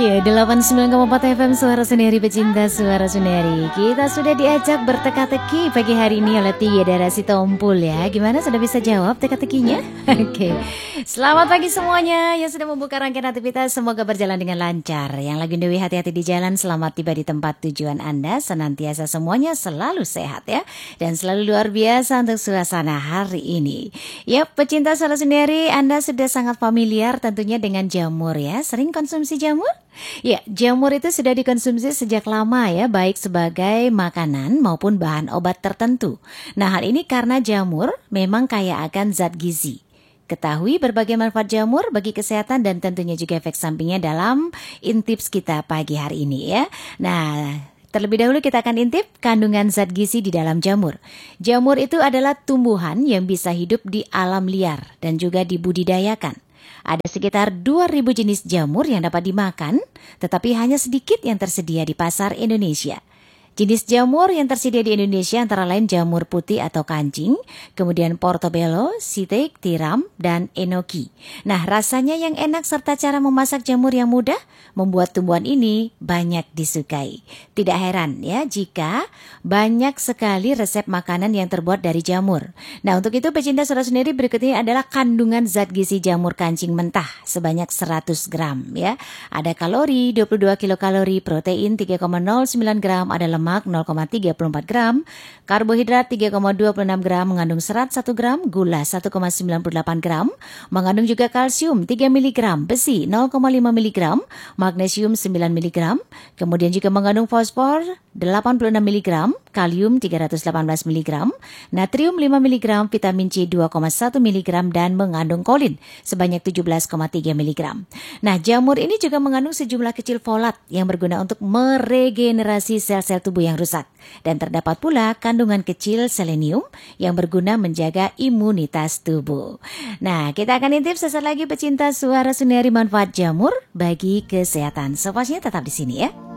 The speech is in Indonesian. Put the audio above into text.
Ya, 89,4 FM Suara Suneri, pecinta Suara Suneri. Kita sudah diajak berteka-teki pagi hari ini oleh Tiga Darasi Tompul ya. Gimana, sudah bisa jawab teka-tekinya? Oke. Selamat pagi semuanya yang sudah membuka rangkaian aktivitas. Semoga berjalan dengan lancar. Yang lagi dewi hati-hati di jalan, selamat tiba di tempat tujuan Anda. Senantiasa semuanya selalu sehat ya. Dan selalu luar biasa untuk suasana hari ini. Yap, pecinta Suara Suneri, Anda sudah sangat familiar tentunya dengan jamur ya. Sering konsumsi jamur? Ya, jamur itu sudah dikonsumsi sejak lama ya, baik sebagai makanan maupun bahan obat tertentu. Nah, hal ini karena jamur memang kaya akan zat gizi. Ketahui berbagai manfaat jamur bagi kesehatan dan tentunya juga efek sampingnya dalam intips kita pagi hari ini ya. Nah, terlebih dahulu kita akan intip kandungan zat gizi di dalam jamur. Jamur itu adalah tumbuhan yang bisa hidup di alam liar dan juga dibudidayakan. Ada sekitar 2.000 jenis jamur yang dapat dimakan, tetapi hanya sedikit yang tersedia di pasar Indonesia. Jenis jamur yang tersedia di Indonesia antara lain jamur putih atau kancing, kemudian portobello, sitek, tiram, dan enoki. Nah, rasanya yang enak serta cara memasak jamur yang mudah membuat tumbuhan ini banyak disukai. Tidak heran ya jika banyak sekali resep makanan yang terbuat dari jamur. Nah, untuk itu pecinta Suara Suneri, berikut ini adalah kandungan zat gizi jamur kancing mentah sebanyak 100 gram ya. Ada kalori 22 kilokalori, protein 3,09 gram, ada lemak 0,34 gram, karbohidrat 3,26 gram, mengandung serat 1 gram, gula 1,98 gram, mengandung juga kalsium 3 mg, besi 0,5 mg, magnesium 9 mg, kemudian juga mengandung fosfor 86 mg, kalium 318 mg, natrium 5 mg, vitamin C 2,1 mg, dan mengandung kolin sebanyak 17,3 mg. Nah, jamur ini juga mengandung sejumlah kecil folat yang berguna untuk meregenerasi sel-sel tubuh yang rusak. Dan terdapat pula kandungan kecil selenium yang berguna menjaga imunitas tubuh. Nah, kita akan intip sesaat lagi pecinta Suara Suneri manfaat jamur bagi kesehatan. Sepasnya tetap di sini ya.